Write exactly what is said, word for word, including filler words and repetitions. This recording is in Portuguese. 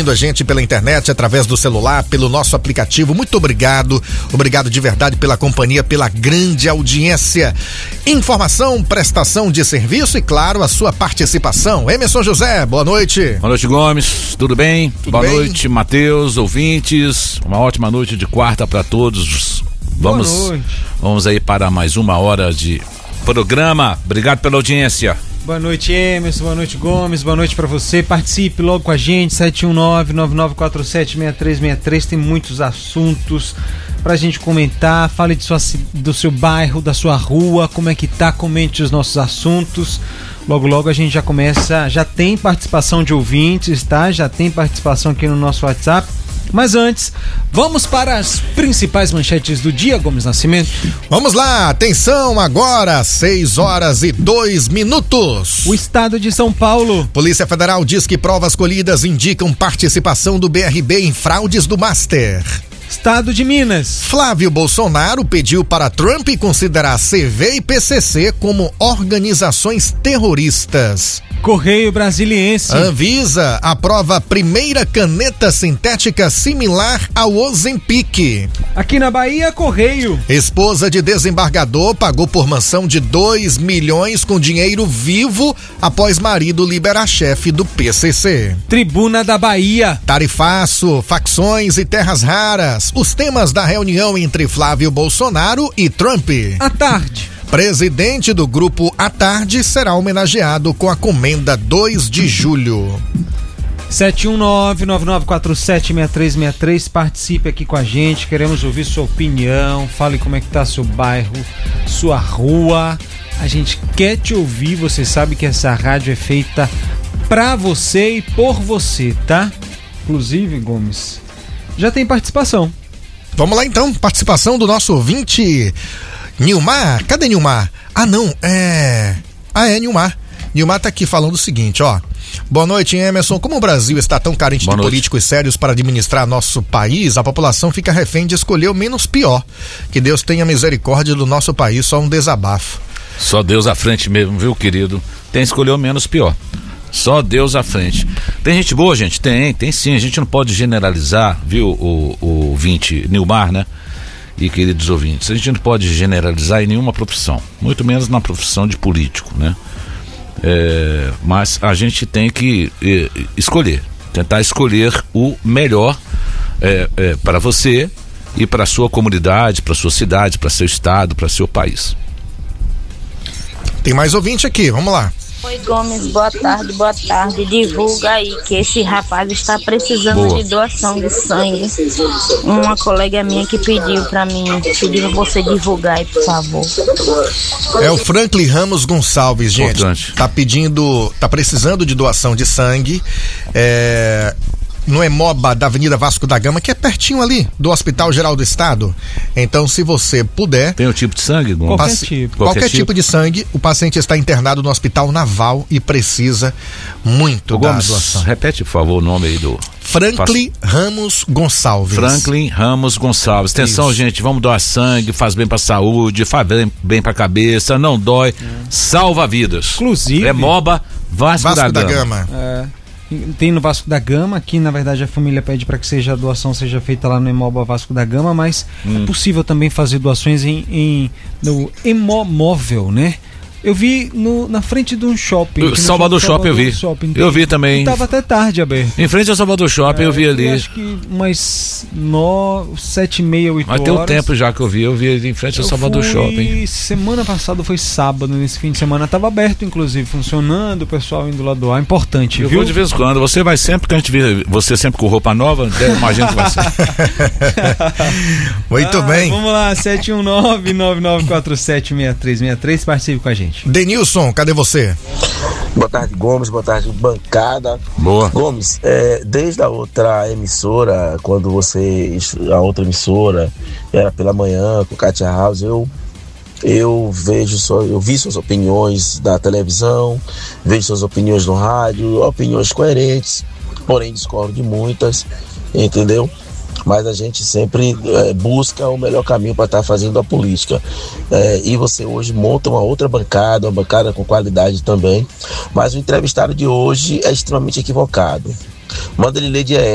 ouvindo a gente pela internet, através do celular, pelo nosso aplicativo. Muito obrigado, obrigado de verdade pela companhia, pela grande audiência. Informação, prestação de serviço e, claro, a sua participação. Emerson José, boa noite. Boa noite, Gomes, tudo bem? Tudo boa bem? noite, Matheus, ouvintes, uma ótima noite de quarta para todos. Vamos, boa noite. Vamos aí para mais uma hora de programa. Obrigado pela audiência. Boa noite, Emerson, boa noite, Gomes, boa noite pra você. Participe logo com a gente, sete um nove, nove nove quatro sete, seis três seis três. Tem muitos assuntos pra gente comentar. Fale de sua, do seu bairro, da sua rua, como é que tá, comente os nossos assuntos. Logo, logo a gente já começa, já tem participação de ouvintes, tá? Já tem participação aqui no nosso WhatsApp. Mas antes, vamos para as principais manchetes do dia, Gomes Nascimento. Vamos lá, atenção agora, seis horas e dois minutos. O estado de São Paulo. Polícia Federal diz que provas colhidas indicam participação do B R B em fraudes do Master. Estado de Minas. Flávio Bolsonaro pediu para Trump considerar C V e P C C como organizações terroristas. Correio Brasiliense. Anvisa aprova a primeira caneta sintética similar ao Ozempic. Aqui na Bahia, Correio. Esposa de desembargador pagou por mansão de dois milhões com dinheiro vivo após marido liberar chefe do P C C. Tribuna da Bahia. Tarifaço, facções e terras raras. Os temas da reunião entre Flávio Bolsonaro e Trump. À tarde. Presidente do grupo À Tarde será homenageado com a comenda dois de julho. sete um nove, nove nove quatro sete, seis três seis três. Participe aqui com a gente, queremos ouvir sua opinião. Fale como é que tá seu bairro, sua rua. A gente quer te ouvir, você sabe que essa rádio é feita pra você e por você, tá? Inclusive, Gomes, já tem participação. Vamos lá então, participação do nosso ouvinte Nilmar. Cadê Nilmar? Ah não, é... Ah é, Nilmar. Nilmar tá aqui falando o seguinte, ó. Boa noite, Emerson. Como o Brasil está tão carente Boa de noite. políticos sérios para administrar nosso país, a população fica refém de escolher o menos pior. Que Deus tenha misericórdia do nosso país, só um desabafo. Só Deus à frente mesmo, viu, querido? Tem que escolher o menos pior. Só Deus à frente. Tem gente boa, gente? Tem, tem sim. A gente não pode generalizar, viu, o, o ouvinte Nilmar, né? E queridos ouvintes, a gente não pode generalizar em nenhuma profissão, muito menos na profissão de político, né? É, mas a gente tem que é, escolher, tentar escolher o melhor é, é, para você e para a sua comunidade, para a sua cidade, para seu estado, para seu país. Tem mais ouvinte aqui, vamos lá. Oi, Gomes, boa tarde, boa tarde. Divulga aí que esse rapaz está precisando Boa. de doação de sangue. Uma colega minha que pediu pra mim, pediu pra você divulgar aí, por favor. É o Franklin Ramos Gonçalves, gente. Importante. Tá pedindo, tá precisando de doação de sangue. É... no Hemoba da Avenida Vasco da Gama, que é pertinho ali do Hospital Geral do Estado. Então, se você puder... Tem o tipo de sangue, Gomes? Qualquer paci- tipo. Qualquer, Qualquer tipo. tipo de sangue, o paciente está internado no Hospital Naval e precisa muito Ô, da Gomes, doação. repete, por favor, o nome aí do... Franklin Ramos Gonçalves. Franklin Ramos Gonçalves. Atenção, Isso. gente, vamos doar sangue, faz bem pra saúde, faz bem, bem pra cabeça, não dói, salva vidas. Inclusive- É Moba Vasco, Vasco da, da Gama. Gama. É, tem no Vasco da Gama, aqui na verdade a família pede para que seja a doação seja feita lá no Hemoba Vasco da Gama, mas Hum. é possível também fazer doações em, em no Hemomóvel, né? Eu vi no, na frente de um shopping. Eu- aqui no Salvador Shopping eu vi. Shopping, Eu vi também. E tava até tarde aberto. Em frente ao Salvador Shopping eu vi É, ali. acho que umas nove, sete e meia, oito Mas horas. tem um tempo já que eu vi, eu vi ali em frente ao Eu Salvador fui Shopping. Semana passada, foi sábado, nesse fim de semana, tava aberto, inclusive, funcionando, o pessoal indo lá doar. Importante, Eu viu? vou de vez em quando. Você vai sempre, que a gente vê você sempre com roupa nova, imagina que vai ser. Muito Ah, bem. Vamos lá, sete um nove, nove nove quatro sete, seis três seis três, participe com a gente. Denilson, cadê você? Boa tarde, Gomes. Boa tarde, bancada. Boa. Gomes, é, desde a outra emissora, quando você, a outra emissora era pela manhã com Katia House, eu eu vejo só, eu vi suas opiniões da televisão, vejo suas opiniões no rádio, opiniões coerentes, porém discordo de muitas, entendeu? Mas a gente sempre é, busca o melhor caminho para estar fazendo a política. É, e você hoje monta uma outra bancada, uma bancada com qualidade também. Mas o entrevistado de hoje é extremamente equivocado. Manda ele ler de